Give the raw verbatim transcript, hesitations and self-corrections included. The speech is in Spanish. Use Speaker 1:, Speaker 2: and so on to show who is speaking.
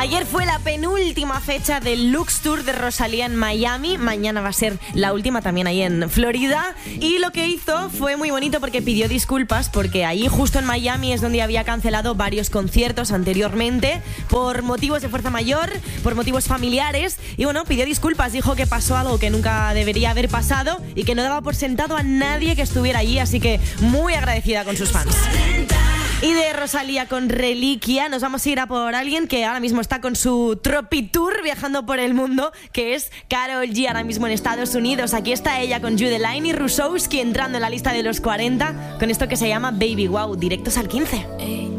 Speaker 1: Ayer fue la penúltima fecha del Lux Tour de Rosalía en Miami. Mañana va a ser la última también ahí en Florida. Y lo que hizo fue muy bonito porque pidió disculpas, porque ahí justo en Miami es donde había cancelado varios conciertos anteriormente por motivos de fuerza mayor, por motivos familiares. Y bueno, pidió disculpas, dijo que pasó algo que nunca debería haber pasado y que no daba por sentado a nadie que estuviera allí. Así que muy agradecida con sus fans. Y de Rosalía con Reliquia nos vamos a ir a por alguien que ahora mismo está con su Tropitour viajando por el mundo, que es Karol G, ahora mismo en Estados Unidos. Aquí está ella con Judeline y Rusowski entrando en la lista de los cuarenta con esto que se llama Baby Wow, directos al quince.